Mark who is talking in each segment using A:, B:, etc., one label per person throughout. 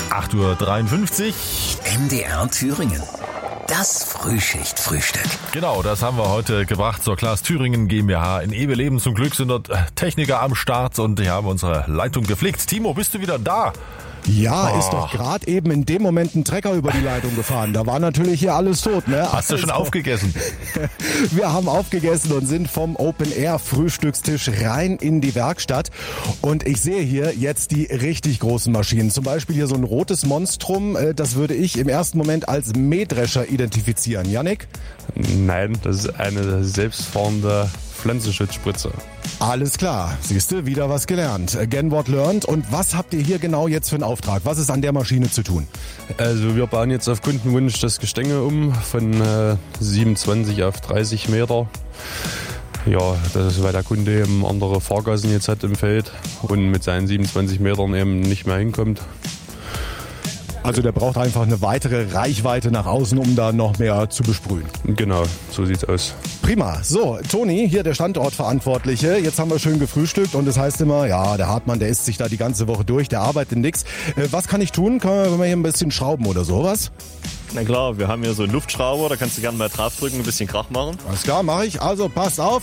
A: 8:53 Uhr.
B: MDR Thüringen. Das Frühschichtfrühstück.
A: Genau, das haben wir heute gebracht zur Klaas Thüringen GmbH in Eveleben. Zum Glück sind dort Techniker am Start und die haben unsere Leitung gepflegt. Timo, bist du wieder da?
C: Ja, ist doch gerade eben in dem Moment ein Trecker über die Leitung gefahren. Da war natürlich hier alles tot, ne?
A: Hast du schon aufgegessen?
C: Wir haben aufgegessen und sind vom Open-Air-Frühstückstisch rein in die Werkstatt. Und ich sehe hier jetzt die richtig großen Maschinen. Zum Beispiel hier so ein rotes Monstrum. Das würde ich im ersten Moment als Mähdrescher identifizieren. Jannik?
D: Nein, das ist eine selbstfahrende Pflanzenschutzspritze.
C: Alles klar. Siehst du, wieder was gelernt. Again what learned. Und was habt ihr hier genau jetzt für einen Auftrag? Was ist an der Maschine zu tun?
D: Also wir bauen jetzt auf Kundenwunsch das Gestänge um von 27 auf 30 Meter. Ja, das ist, weil der Kunde eben andere Fahrgassen jetzt hat im Feld und mit seinen 27 Metern eben nicht mehr hinkommt.
C: Also der braucht einfach eine weitere Reichweite nach außen, um da noch mehr zu besprühen.
D: Genau, so sieht's aus.
C: Prima. So, Toni, hier der Standortverantwortliche. Jetzt haben wir schön gefrühstückt und es heißt immer, ja, der Hartmann, der isst sich da die ganze Woche durch, der arbeitet nix. Was kann ich tun? Können wir hier ein bisschen schrauben oder sowas?
E: Na klar, wir haben hier so einen Luftschrauber, da kannst du gerne mal draufdrücken, ein bisschen Krach machen.
C: Alles klar, mache ich. Also, passt auf.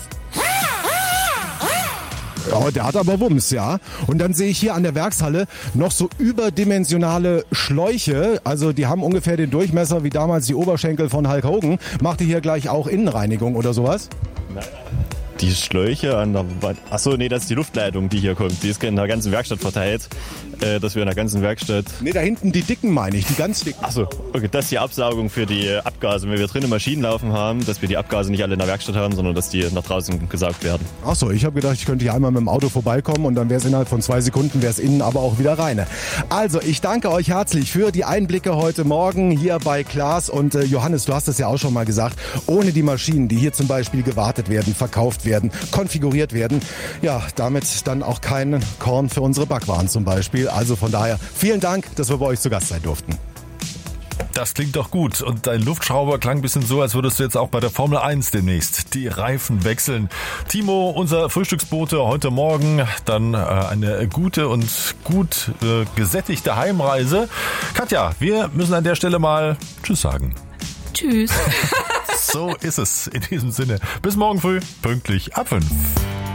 C: Oh, der hat aber Wumms, ja. Und dann sehe ich hier an der Werkshalle noch so überdimensionale Schläuche. Also die haben ungefähr den Durchmesser wie damals die Oberschenkel von Hulk Hogan. Macht ihr hier gleich auch Innenreinigung oder sowas?
E: Die Schläuche an der Wand. Achso, nee, das ist die Luftleitung, die hier kommt. Die ist in der ganzen Werkstatt verteilt. Dass wir in der ganzen Werkstatt...
C: Nee, da hinten die dicken meine ich, die ganz dicken.
E: Achso, okay, das ist die Absaugung für die Abgase. Wenn wir drinnen Maschinen laufen haben, dass wir die Abgase nicht alle in der Werkstatt haben, sondern dass die nach draußen gesaugt werden.
C: Achso, ich habe gedacht, ich könnte hier einmal mit dem Auto vorbeikommen und dann wäre es innerhalb von 2 Sekunden, wäre es innen aber auch wieder reine. Also, ich danke euch herzlich für die Einblicke heute Morgen hier bei Klaas. Und Johannes, du hast es ja auch schon mal gesagt, ohne die Maschinen, die hier zum Beispiel gewartet werden, verkauft werden, konfiguriert werden, ja, damit dann auch kein Korn für unsere Backwaren zum Beispiel. Also von daher vielen Dank, dass wir bei euch zu Gast sein durften.
A: Das klingt doch gut. Und dein Luftschrauber klang ein bisschen so, als würdest du jetzt auch bei der Formel 1 demnächst die Reifen wechseln. Timo, unser Frühstücksbote heute Morgen. Dann eine gute und gut gesättigte Heimreise. Katja, wir müssen an der Stelle mal Tschüss sagen.
F: Tschüss.
A: So ist es in diesem Sinne. Bis morgen früh, pünktlich ab 5.